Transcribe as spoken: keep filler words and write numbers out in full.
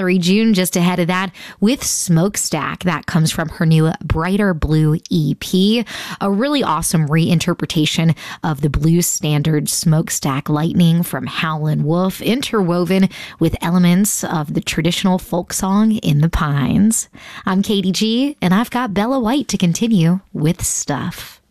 Valerie June just ahead of that with Smokestack. That comes from her new Brighter Blue E P, a really awesome reinterpretation of the blues standard Smokestack Lightning from Howlin' Wolf, interwoven with elements of the traditional folk song In the Pines. I'm Katie G, and I've got Bella White to continue with Stuff.